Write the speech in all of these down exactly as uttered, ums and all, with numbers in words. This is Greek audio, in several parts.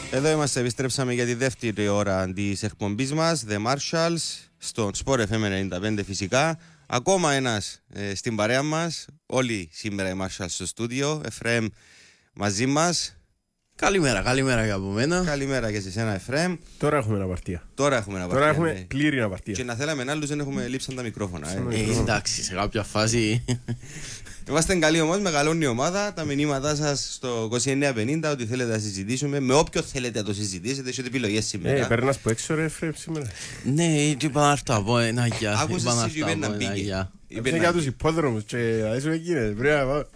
Εδώ είμαστε, επιστρέψαμε για τη δεύτερη ώρα της εκπομπής μας, The Marshalls, στον Sport εφ εμ ενενήντα πέντε φυσικά. Ακόμα ένας ε, στην παρέα μας, όλοι σήμερα οι Marshalls στο στούντιο, Εφραίμ μαζί μας. Καλημέρα, καλημέρα για από μένα. Καλημέρα και σε εσένα, Εφραίμ. Τώρα έχουμε ένα απαρτία. Τώρα έχουμε ένα Τώρα απαρτία. έχουμε πλήρη απαρτία. Και να θέλαμε άλλους, δεν έχουμε λείψαν τα μικρόφωνα. Ε. Ε, εντάξει, σε κάποια φάση. Είμαστε καλοί όμως, μεγαλώνει η ομάδα. Τα μηνύματά σας στο είκοσι εννέα πενήντα, ό,τι θέλετε να συζητήσουμε. Με όποιο θέλετε να το συζητήσετε, έχετε επιλογές σήμερα. Ε, περνάς που έξω, ρε, Εφραίμ, σήμερα. Ναι, είπα να έρθω από ένα γεια. Άκουσες εσύ και να μπήκε. Είναι για τους υπόδρομους και αρέσουν εκείνες. Πρέπει να πάω.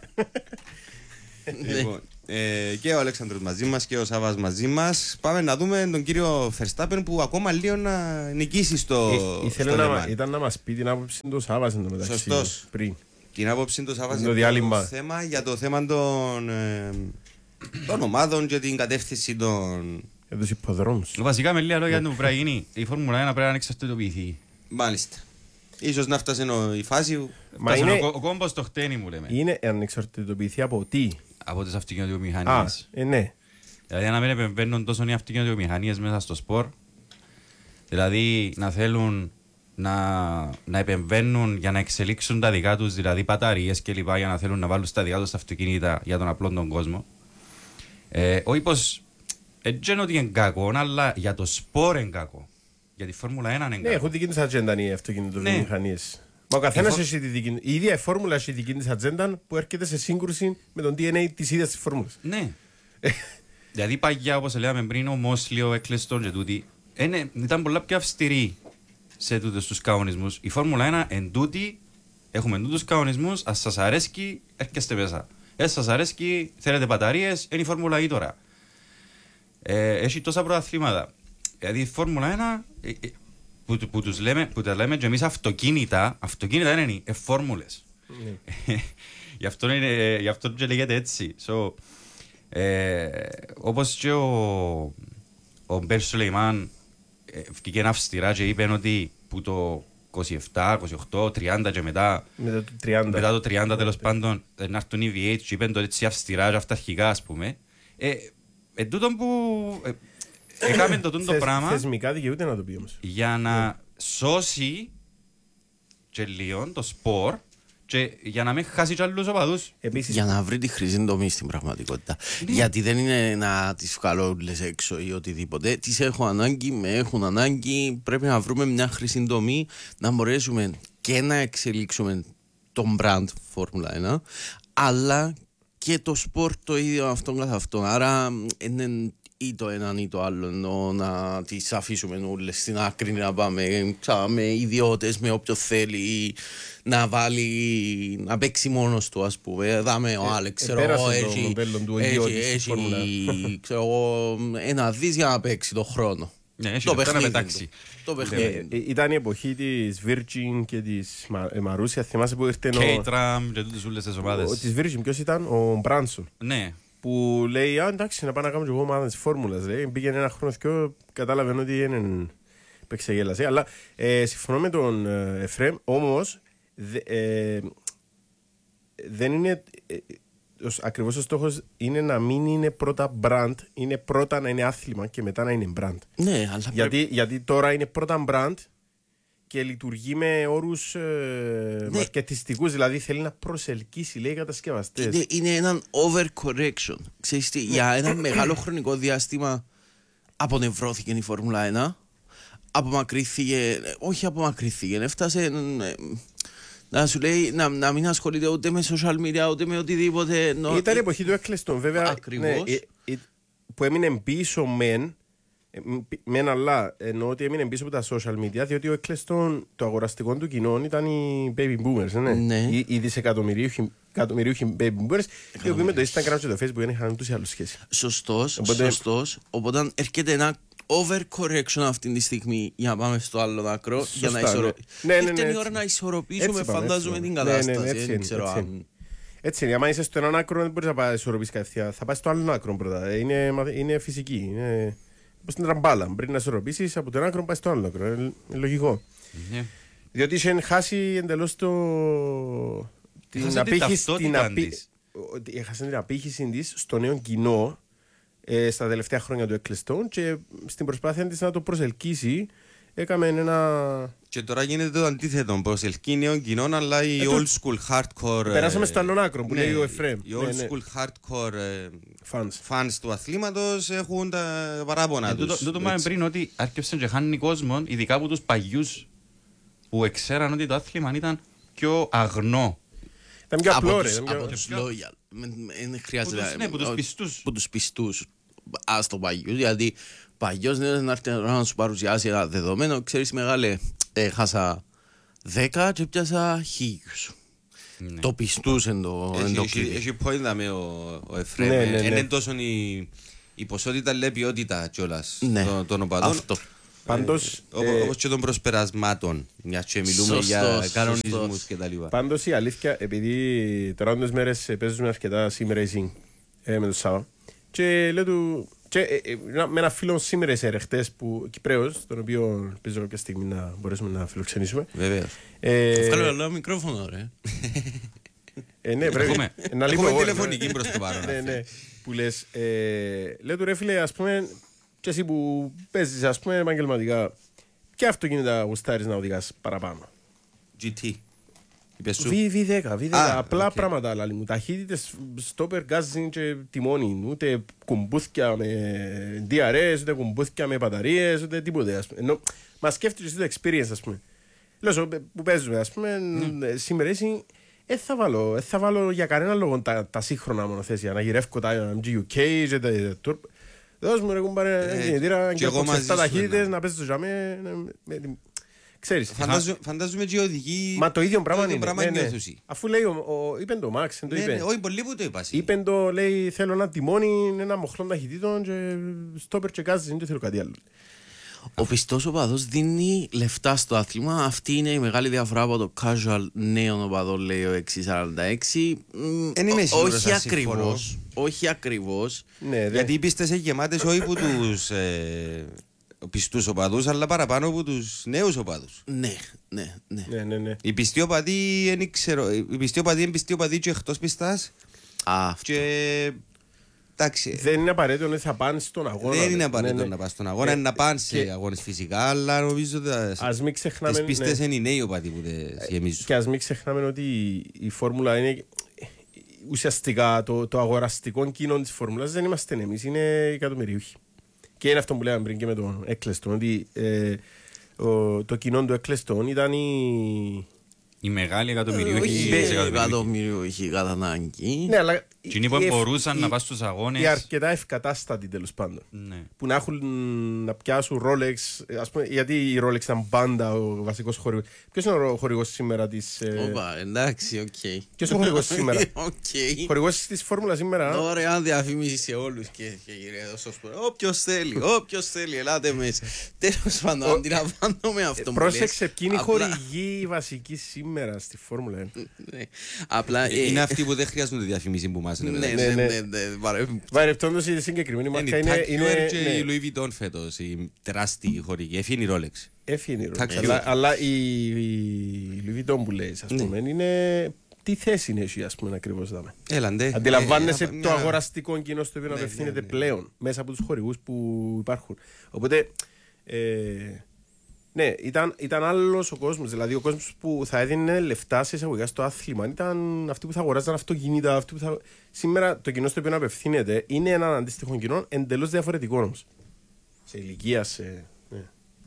Λοιπόν, ε, και ο Αλέξανδρος μαζί μας και ο Σάββας μαζί μας. Πάμε να δούμε τον κύριο Verstappen που ακόμα λίγο να νικήσει στο. Ε, ήθελε να, ήταν να μας πει την άποψη του Σάββας εν τω μεταξύ. Σωστός. Πριν. Την άποψη του Σάββας Το για το διάλειμμα. θέμα, για το θέμα των, ε, των ομάδων και την κατεύθυνση των. Για τους υποδρόμους. Βασικά με λίγα λόγια του πρέπει να γίνει. Η Φόρμουλα ένα πρέπει να ανεξαρτητοποιηθεί. Μάλιστα. Ίσως να φτάσει η φάση. Μα Φτάσανε είναι, Ο, ο κόμπος το χτένι μου λέμε. είναι ανεξαρτητοποιηθεί από τι. Από τις Α, αυτοκινητοβιομηχανίες. ε, ναι. Δηλαδή να μην επεμβαίνουν τόσο οι αυτοκινητοβιομηχανίες μέσα στο σπορ. Δηλαδή να θέλουν να, να επεμβαίνουν για να εξελίξουν τα δικά τους, δηλαδή μπαταρίες και λοιπά, για να θέλουν να βάλουν στα δικά τους αυτοκίνητα για τον απλό τον κόσμο. Ε, όχι πως έτσι είναι ότι είναι κακό, αλλά για το σπορ είναι κακό. Για τη Φόρμουλα ένα είναι Ναι, κακό. έχουν δική της ατζέντα οι αυτοκινητοβιομηχανίες. Μα ο καθένας Η φο- έχει τη δική. Η ίδια η φόρμουλα έχει δική της ατζέντα που έρχεται σε σύγκρουση με τον ντι εν έι της ίδιας της φόρμουλας. Ναι. Δηλαδή παγιά, όπως λέγαμε πριν, ο Μόσλιο, ο Εκλεστόν και τούτοι, είναι, ήταν πολλά πιο αυστηροί σε τούτους τους κανονισμούς. Η Φόρμουλα ένα εν τούτη, έχουμε τούτους κανονισμούς, ας σας αρέσκει, έρχεστε μέσα. Ε, σας αρέσκει, θέλετε μπαταρίες, είναι η Φόρμουλα E τώρα. Ε, έχει τόσα πρωταθλήματα. Δηλαδή η Φόρμουλα ένα, ε, ε, που, που, τους λέμε, που τα λέμε και εμείς αυτοκίνητα, αυτοκίνητα είναι οι ε, φόρμουλες. Γι' αυτό, είναι, γι' αυτό και λέγεται έτσι. So, ε, όπως και ο, ο Μπέρ Σουλεϊμάν ε, βγήκε αυστηρά και είπε ότι που το είκοσι επτά, είκοσι οκτώ, τριάντα και μετά, Μετά το τριάντα. μετά το τριάντα τέλος πάντων ε, να έρθουν οι βι έιτς και είπαν το έτσι αυστηρά και αυταρχικά ας πούμε. Ε, εν τούτον που ε, έκαμε το τούτο Θες- πράγμα Θεσμικά δικαιούται να το πει όμως. για να σώσει και λίγο το σπορ και για να μην χάσει και άλλους οπαδούς. Επίσης, Για να βρει τη χρυσή τομή στην πραγματικότητα. Γιατί δεν είναι να τις βγάλω όλες έξω ή οτιδήποτε. Τις έχω ανάγκη, με έχουν ανάγκη. Πρέπει να βρούμε μια χρυσή τομή να μπορέσουμε και να εξελίξουμε τον brand Φόρμουλα ένα, αλλά και το σπορ το ίδιο αυτόν καθ' αυτόν. Άρα είναι ή το έναν ή το άλλο, ενώ να τις αφήσουμε όλες στην άκρη, να πάμε ξα, με ιδιώτες, με όποιον θέλει να βάλει, να παίξει μόνος του, ας πούμε. Δάμε ο Άλεξ, ξέρω εγώ, επέρασε το έχει, μοντέλο του έχει, ιδιώτη στη έχει, Φόρμουλα. ξέρω εγώ, ένα δις για να παίξει το χρόνο. Ναι, έχει Το λεπτά να παιχνίδι πετάξει. του. Το ε, παιχνίδι του. ε, ήταν η εποχή της Virgin και της Μα- ε, Μαρούσια. Θυμάσαι που ήρθε ο, Caterham και τούτες όλες τις ο, ομάδες. της Virgin, ποιος ήταν, ο Μπράνσον. Ναι. Που λέει, α, εντάξει, να πάω να κάνω και εγώ ομάδα της φόρμουλας. Λέει. Πήγαινε ένα χρόνο και κατάλαβε ότι είναι επεξεγέλασε. Αλλά ε, συμφωνώ με τον ε, Εφραίμ, όμως δε, ε, δεν είναι. Ε, ως, ακριβώς ο στόχος είναι να μην είναι πρώτα brand, είναι πρώτα να είναι άθλημα και μετά να είναι brand. Ναι, αλλά Γιατί, γιατί τώρα είναι πρώτα brand και λειτουργεί με όρους ε, μαρκετιστικούς, δηλαδή θέλει να προσελκύσει, λέει, κατασκευαστές. Είναι, είναι έναν overcorrection. Ξέρεις τι, για ένα μεγάλο χρονικό διάστημα απονευρώθηκε η Φόρμουλα ένα, απομακρύθηκε, όχι απομακρύθηκε, έφτασε ε, να σου λέει να, να μην ασχολείται ούτε με social media ούτε με οτιδήποτε. νο- Ήταν η εποχή του Eccleston, βέβαια. Ακριβώς. ναι, ε, ε, που έμεινε πίσω μεν, ε, μεν αλλά εννοώ ότι έμεινε πίσω από τα social media, διότι ο Eccleston, το αγοραστικό του κοινό ήταν οι baby boomers, ναι. Ναι. Οι, οι δισεκατομμυρίουχοι εκατομμυρίουχοι baby boomers, οι οποίοι με το Instagram και το Facebook δεν είχαν ούτως ή άλλως σχέση. Σωστός, Οπότε- σωστός. Οπότε έρχεται ένα overcorrection αυτή τη στιγμή για να πάμε στο άλλο άκρο. Σωστά, Για να ναι. ισορροπ... Ναι, ναι, ναι, Ήρθε η έτσι. ώρα να ισορροπήσουμε, Έτσι πάμε, φαντάζομαι, έτσι την πάμε. Ναι, ναι, ναι, κατάσταση. έτσι δεν είναι, ξέρω έτσι αν... είναι. Έτσι είναι, άμα είσαι στο έναν άκρο δεν μπορείς να πάει ισορροπήσεις κατευθείαν. Θα πάει στο άλλο άκρο πρώτα. Ε, Είναι, μαθ- είναι φυσική. Είναι όπως την τραμπάλα. Πριν να ισορροπήσεις από το ένα άκρο πάει στο άλλο άκρο. Είναι, είναι λογικό. Ναι. Διότι είχε χάσει εντελώς το... Έχασε την απήχηση- ταυτότητα απή- της. ότι έχασε την απήχηση της στο νέο κοινό, ε, στα τελευταία χρόνια του Ecclestone και στην προσπάθεια της να το προσελκύσει έκαμε ένα... Και τώρα γίνεται το αντίθετο, προσελκύει νέων κοινών, αλλά η Ε, old το- school hardcore... ε, Περάσαμε στο άλλον άκρο που ναι, λέει ο Εφραίμ. Οι Ναι, old ναι. school hardcore ε, Fans. fans του αθλήματος έχουν τα παράπονα Ε, τους. τούτο- Τούτο είπαμε έτσι. πριν ότι άρχισε και χάνει κόσμο, ειδικά από τους παγιούς που εξέραν ότι το άθλημα ήταν πιο αγνό. Ήταν πιο απλό, Από ρε. τους- ήταν πιο- από τους loyal. Μεν- Δεν χρειάζεται. Που τους- ναι, που τους ε, πιστούς. Που τους πιστούς. Ας το παγιούς, γιατί παγιός είναι να έρθει να σου παρουσιάσει ένα δεδομένο. Ξέρεις μεγάλε, έχασα δέκα και πιάσα χίλιους. Ναι. Το πιστούς εν το εν Έχει- το έχει- κλειδί. Έχει point με ο, ο Εφραίμ. Ναι, Ε, ναι, ναι. Είναι τόσο η, η ποσότητα λέει ποιότητα κιόλας Ναι, των, των οπαδών. αυτό. Πάντως, Όπω ε, όπως και των προσπερασμάτων. Μια και μιλούμε Σωστός, για κανονισμούς σωστός. κτλ. πάντως η αλήθεια, επειδή τώρα όντως μέρες ε, παίζουμε αρκετά sim racing ε, με τον Σάβα και λέω του... Και, ε, ε, να- με ένα φίλο sim racer χτες που Κυπρέος, τον οποίο ελπίζω κάποια στιγμή να μπορέσουμε να φιλοξενήσουμε. Βεβαίως. Ε, Βγάλω ένα μικρόφωνο, ρε. ε, ναι, πρέπει Έχουμε- να λείπω Έχουμε εγώ, τηλεφωνική ναι. προς το παρόν. Ναι, ναι, που λες. Ε, λέω του ρε φίλε, ας πούμε, και εσύ που παίζεις, ας πούμε, επαγγελματικά, ποια αυτοκίνητα γουστάρεις να οδηγάς παραπάνω. τζι τι. Είπες σου. βι δέκα, βι δέκα, Α, απλά οκ. πράγματα, αλλά μου ταχύτητες, στόπερ, γκάζιν και τιμόνι, ούτε κουμπούθκια με ντι αρ ες, ούτε κουμπούθκια με μπαταρίες, ούτε τίποτε, ας πούμε. Ενώ, μα σκέφτεσαι το experience, ας πούμε. Λέω σου, που παίζουμε, ας πούμε, σήμερα εσύ, δεν θα βάλω, δεν θα βάλω για κανένα λόγο τα, τα σύγχρονα μονοθέσια, να γυρεύω τα τζι γιου κέι και τα turbo. Δώσ' μου ρε κουμπάρε Ε, κινητήρα και και εγώ μαζί τα σου, ταχύτητες, ναι. να παίζεις το ζάμε, με- με- ξέρεις. Φαντάζομαι- Φαντάζομαι και οι οδηγοί. Μα το ίδιο πράγμα το ίδιο είναι. πράγμα ναι, ναι. νιώθουσι. Αφού λέει, ο, ο, είπε το Max, δεν το Ναι, είπε. ναι, όχι, πολλοί που το είπα. εσύ. Είπε το, λέει, θέλω ένα τιμόνι, ένα μοχλό ταχυτήτων και στόπερ και κάζι, δεν θέλω κάτι άλλο. Ο πιστός οπαδός δίνει λεφτά στο άθλημα. Αυτή είναι η μεγάλη διαφορά από το casual νέο οπαδό, λέει ο εξήντα σαράντα έξι. Μ, Εν είμαι ο- σίγουρος Όχι αν συμφωνώ. ακριβώς. Όχι ακριβώς. Ναι, δεν- Γιατί οι πίστες είναι γεμάτες όχι από τους ε, πιστούς οπαδούς, αλλά παραπάνω από τους νέους οπαδούς. Ναι, ναι, ναι. ναι, ναι, ναι. Οι πιστοί οπαδοί, δεν ξέρω, οι πιστοί οπαδοί είναι πιστοί οπαδοί και εκτός πιστάς Αυτό. και εντάξει, Δεν είναι απαραίτητο ότι θα πάνε στον αγώνα. δεν ναι, είναι απαραίτητο ναι, ναι. να πας στον αγώνα, είναι να πάνε σε και- αγώνες φυσικά, αλλά νομίζω ότι Ας μην ξεχνάμε, τις πίστες ναι. είναι οι νέοι οπαδοί που τις γεμίζουν. Και ας μην ξεχνάμε ότι η, η φόρμουλα είναι ουσιαστικά το, το αγοραστικό κοινό της φόρμουλας δεν είμαστε εμείς, είναι οι εκατομμυριούχοι. Και είναι αυτό που λέγαμε πριν και με τον Ecclestone, ότι ε, ο, το κοινό του Ecclestone ήταν η... Οι μεγάλοι εκατομμυριούχοι, Όχι οι εκατομμυριούχοι. εκατομμυριούχοι κατά ανάγκη. Ναι, αλλά Εκείνοι που η- μπορούσαν η- να πας στους οι αγώνες. αρκετά ευκατάστατοι τέλος πάντων. Ναι. Που να έχουν να πιάσουν Rolex, ας πούμε, γιατί η Rolex ήταν πάντα ο βασικός χορηγός. Ποιος είναι ο χορηγός σήμερα της... ε, Όπα, εντάξει, οκ. Ποιος είναι ο χορηγός σήμερα? Οκ. Ο χορηγός της Φόρμουλα σήμερα. Ωραία διαφήμιση σε όλους και, και κύριε Δοσόσπορο. Όποιος θέλει, όποιος θέλει, ελάτε μέσα. Τέλος πάντων, αντιλαμβάνομαι αυτό που λες. Πρόσεξε, ποιοι είναι οι Απλά- χορηγοί βασικοί σήμερα στη Φόρμουλα ένα. Ναι. Απλά. ε, Είναι αυτοί που δεν χρειάζονται διαφήμιση που μας Ναι, είναι. ναι, ναι, ναι, ναι. ναι, βαρε- Βαρεπτόντως η συγκεκριμένη Είναι μάρκα η είναι... Tag Heuer είναι και ναι, η Louis Vuitton φέτος, η τεράστιοι χορηγοί. Έφυγε η Rolex. έφυγε η Rolex. Tag Heuer. Αλλά- Αλλά η η Louis Vuitton που λες, ας Ναι. πούμε, είναι... Τι θέση είναι εσύ, ας πούμε, ακριβώς δάμε. Έλα, ντε. Αντιλαμβάνεσαι Ε, το μια- αγοραστικό κοινό στο οποίο Ναι, απευθύνεται ναι, ναι. πλέον μέσα από τους χορηγούς που υπάρχουν. Οπότε, ε, ναι, ήταν, ήταν άλλος ο κόσμος. Δηλαδή, ο κόσμος που θα έδινε λεφτά σε εισαγωγικά στο άθλημα ήταν αυτοί που θα αγοράζαν αυτοκίνητα. Αυτοί που θα... Σήμερα το κοινό στο οποίο απευθύνεται είναι έναν αντίστοιχο κοινό εντελώς διαφορετικό όμως. Σε ηλικία, σε. Ναι.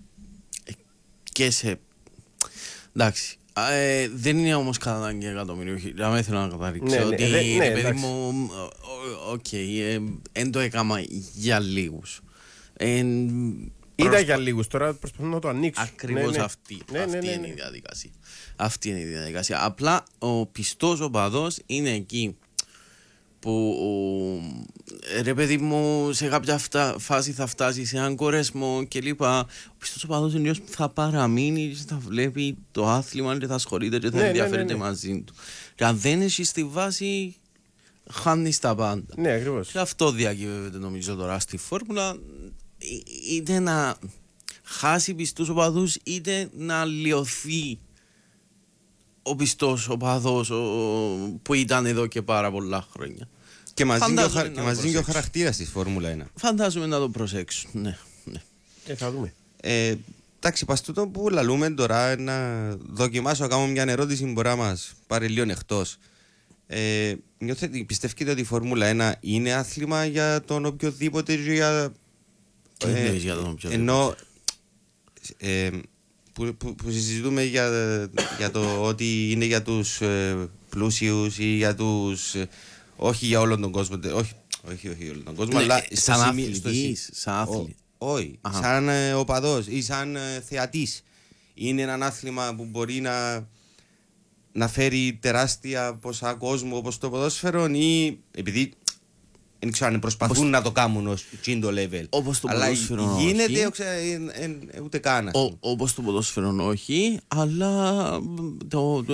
και σε. Εντάξει. Α, ε, δεν είναι όμως κατά ανάγκη εκατομμυριούχοι. Δεν θέλω να καταλήξω Ναι, ναι, ότι ε, δε- ναι, ρε παιδί εντάξει. μου, ο- οκ, δεν το έκανα για λίγους. Εν- Ήταν προσ- για λίγους, τώρα προσπαθούν να το ανοίξουν. Ακριβώς Ναι, ναι. αυτή, Ναι, ναι, αυτή ναι, είναι ναι. η διαδικασία. Αυτή είναι η διαδικασία. Απλά ο πιστός οπαδός είναι εκεί που ο- ρε παιδί μου σε κάποια φτα- φάση θα φτάσει σε έναν κορεσμό κλπ. Ο πιστός οπαδός είναι ο που θα παραμείνει και θα βλέπει το άθλημα και θα ασχολείται και θα Ναι, ναι, ενδιαφέρεται ναι, ναι. μαζί του. Και αν δεν έχει στη βάση χάνεις τα πάντα. Ναι, ακριβώς. Και αυτό διακυβεύεται νομίζω τώρα στη φόρμουλα. Εί- Είτε να χάσει πιστούς οπαδούς, είτε να λιωθεί ο πιστός οπαδός ο- που ήταν εδώ και πάρα πολλά χρόνια. Και μαζί είναι Φαντάζομαι και ο, να και το μαζί και ο προσέξουν. χαρακτήρας της Φόρμουλα ένα. Φαντάζομαι να το προσέξουν. Ναι, ναι. Ε, θα δούμε. Ε, εντάξει, πας τούτο που λαλούμε τώρα να δοκιμάσω να κάνω μια ερώτηση που μπορεί να μας πάρει λίγο εκτός. Ε, νιώθετε, πιστεύετε ότι η Φόρμουλα ένα είναι άθλημα για τον οποιοδήποτε και για... Τι εννοείς για τον οποιοδήποτε? Ενώ ε, που, που, που συζητούμε για, για το ότι είναι για τους ε, πλούσιους ή για τους... ε, όχι για όλον τον κόσμο, τε- όχι, όχι, όχι για όλον τον κόσμο, Ναι, αλλά ε, στο σαν σημείο- στο αθλητής, σι- σαν άθλη. Ω- όχι, Αχα. σαν ε, οπαδός ή σαν ε, θεατής. Είναι ένα άθλημα που μπορεί να, να φέρει τεράστια ποσά κόσμου όπως το ποδόσφαιρο ή επειδή δεν ξέρω αν προσπαθούν να το κάνουν ως τσίντο level. Όπως το αλλά ποδόσφαιρο, γίνεται όχι. ο ξε- ε, ε, ε, ούτε καν. ας πούμε. Ο- όπως το ποδόσφαιρο όχι, αλλά το,